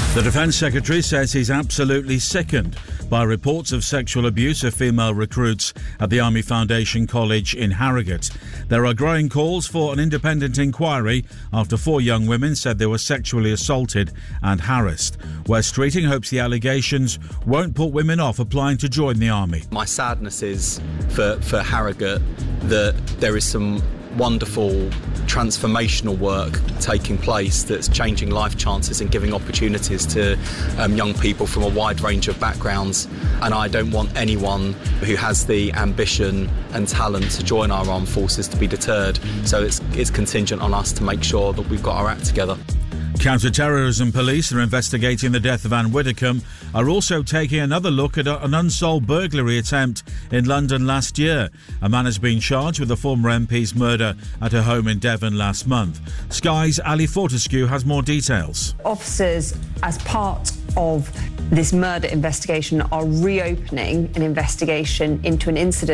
The Defence Secretary says he's absolutely sickened by reports of sexual abuse of female recruits at the Army Foundation College in Harrogate. There are growing calls for an independent inquiry after 4 young women said they were sexually assaulted and harassed. West Streeting hopes the allegations won't put women off applying to join the Army. My sadness is for Harrogate that there is some wonderful transformational work taking place that's changing life chances and giving opportunities to young people from a wide range of backgrounds, and I don't want anyone who has the ambition and talent to join our armed forces to be deterred, so it's contingent on us to make sure that we've got our act together. Counter-terrorism police are investigating the death of Anne Widdecombe, are also taking another look at an unsolved burglary attempt in London last year. A man has been charged with the former MP's murder at her home in Devon last month. Sky's Ali Fortescue has more details. Officers, as part of this murder investigation, are reopening an investigation into an incident